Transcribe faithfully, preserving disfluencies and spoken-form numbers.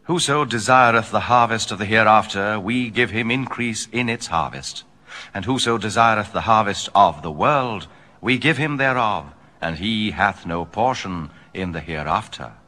Whoso desireth the harvest of the hereafter, we give him increase in its harvest. And whoso desireth the harvest of the world, we give him thereof, and he hath no portion in the hereafter.